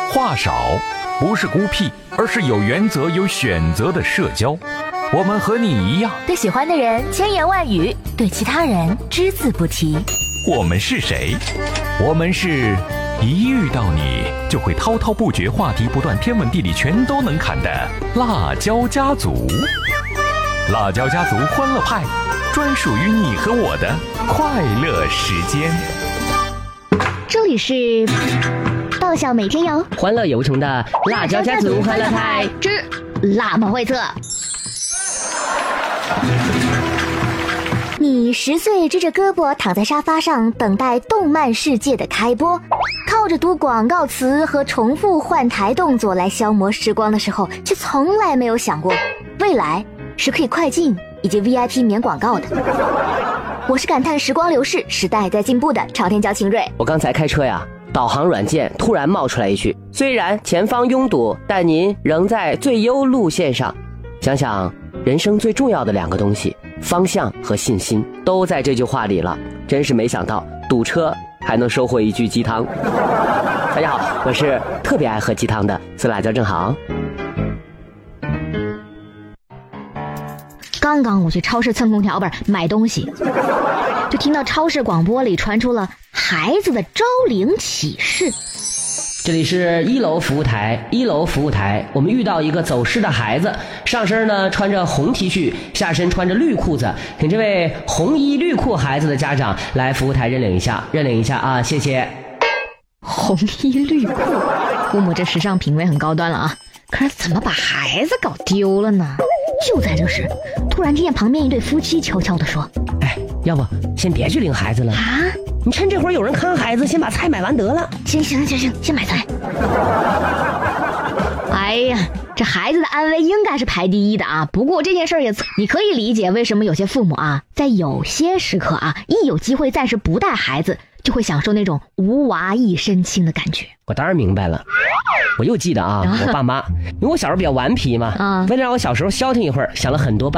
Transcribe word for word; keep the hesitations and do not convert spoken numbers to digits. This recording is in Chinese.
话少不是孤僻，而是有原则有选择的社交。我们和你一样， 对喜欢的人千言万语，对其他人只字不提。 我们是谁？我们是一遇到你就会滔滔不绝，话题不断，天文地理全都能侃的辣椒家族。辣椒家族欢乐派，专属于你和我的快乐时间。 这里是爆笑每天有欢乐有成的辣椒家族欢乐派之辣妈会测。你十岁支着胳膊躺在沙发上，等待动漫世界的开播，靠着读广告词和重复换台动作来消磨时光的时候，却从来没有想过未来是可以快进以及 V I P 免广告的。我是感叹时光流逝，时代在进步的朝天椒清瑞。 我刚才开车呀，导航软件突然冒出来一句，虽然前方拥堵，但您仍在最优路线上。想想人生最重要的两个东西，方向和信心，都在这句话里了。真是没想到堵车还能收获一句鸡汤。大家好，我是特别爱喝鸡汤的色辣椒正好。 刚刚我去超市蹭空调，不是买东西，就听到超市广播里传出了孩子的招领启事。 这里是一楼服务台，一楼服务台，我们遇到一个走失的孩子，上身呢穿着红 T 恤，下身穿着绿裤子，请这位红衣绿裤孩子的家长来服务台认领一下，认领一下啊，谢谢。 红衣绿裤，父母这时尚品味很高端了啊！可是怎么把孩子搞丢了呢？就在这时，突然听见旁边一对夫妻悄悄地说：“ 哎，要不先别去领孩子了啊？ 你趁这会儿有人看孩子，先把菜买完得了。” 行行行行，先买菜。哎呀，这孩子的安危应该是排第一的啊。不过这件事也，你可以理解为什么有些父母啊，在有些时刻啊，一有机会暂时不带孩子，就会享受那种无娃一身轻的感觉。 我当然明白了。我又记得啊，我爸妈，因为我小时候比较顽皮嘛，啊，为了让我小时候消停一会儿，想了很多办法。